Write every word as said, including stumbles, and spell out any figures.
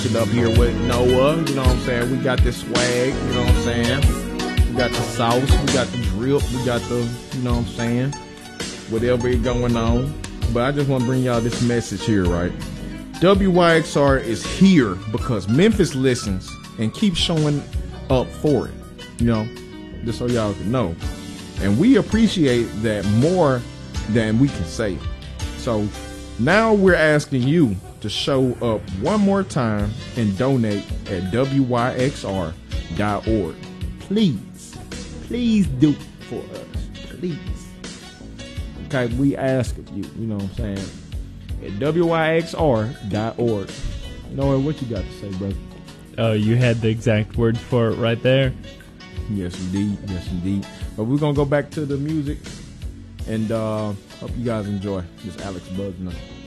Up here with Noah, you know what I'm saying? We got this swag, you know what I'm saying? We got the sauce, we got the drip, we got the, you know what I'm saying? Whatever is going on. But I just want to bring y'all this message here, right? W Y X R is here because Memphis listens and keeps showing up for it, you know, just so y'all can know. And we appreciate that more than we can say. So now we're asking you to show up one more time and donate at W Y X R dot org. Please, please do for us, please. Okay, we ask of you, you know what I'm saying? At W Y X R dot org. Noah, what you got to say, brother? Oh, you had the exact words for it right there. Yes, indeed. Yes, indeed. But we're going to go back to the music. And uh, hope you guys enjoy this Alex Buzzner.